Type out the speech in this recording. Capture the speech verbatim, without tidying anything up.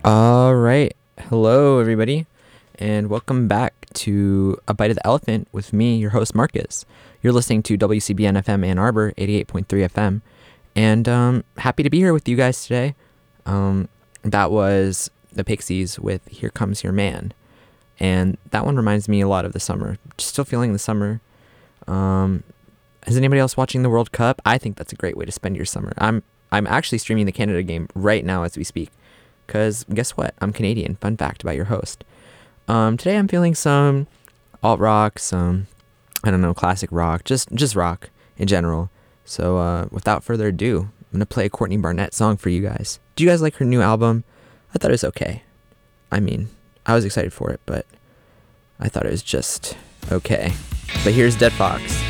All right. Hello, everybody, and welcome back to A Bite of the Elephant with me, your host, Marcus. You're listening to W C B N F M Ann Arbor, eighty-eight point three F M, and um, happy to be here with you guys today. Um, that was the Pixies with Here Comes Your Man, and that one reminds me a lot of the summer. Still feeling the summer. Um, is anybody else watching the World Cup? I think that's a great way to spend your summer. I'm I'm actually streaming the Canada game right now as we speak. Because guess what? I'm Canadian. Fun fact about your host. Um, today I'm feeling some alt rock, some, I don't know, classic rock, just just rock in general. So uh, without further ado, I'm going to play a Courtney Barnett song for you guys. Do you guys like her new album? I thought it was okay. I mean, I was excited for it, but I thought it was just okay. But here's Dead Fox.